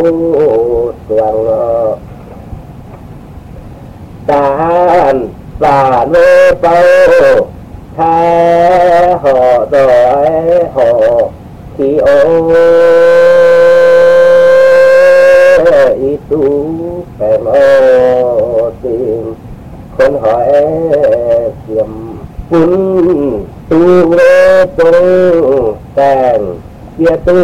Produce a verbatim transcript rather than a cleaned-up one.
สวงตานปลาโนเป้าแท้ห่อดอยห่อที่โออีตูแผ่โอติงคนหอยเสียมปุ้นตูเรตงแต่งเกียตื้อ